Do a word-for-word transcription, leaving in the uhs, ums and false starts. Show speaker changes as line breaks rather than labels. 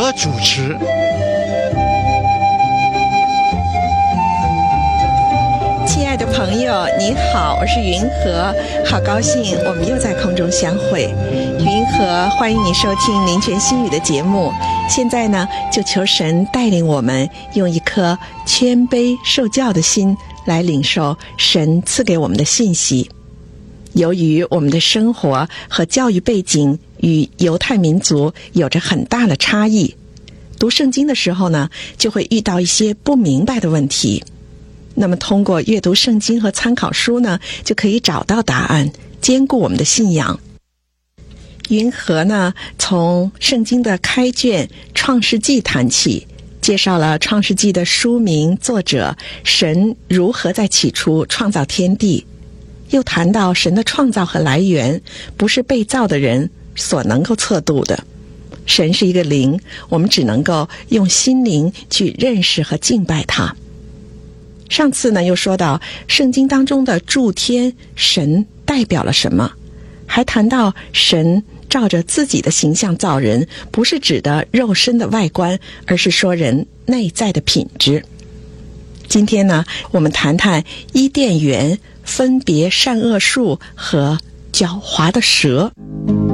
和主持。
亲爱的朋友，你好，我是云和，好高兴我们又在空中相会。云和欢迎你收听林泉心语的节目。现在呢，就求神带领我们用一颗谦卑受教的心来领受神赐给我们的信息。由于我们的生活和教育背景与犹太民族有着很大的差异，读圣经的时候呢，就会遇到一些不明白的问题。那么通过阅读圣经和参考书呢，就可以找到答案，坚固我们的信仰。云和呢，从圣经的开卷创世纪谈起，介绍了创世纪的书名、作者，神如何在起初创造天地，又谈到神的创造和来源不是被造的人所能够测度的。神是一个灵，我们只能够用心灵去认识和敬拜他。上次呢，又说到圣经当中的诸天，神代表了什么，还谈到神照着自己的形象造人，不是指的肉身的外观，而是说人内在的品质。今天呢，我们谈谈伊甸园分别善恶树和狡猾的蛇。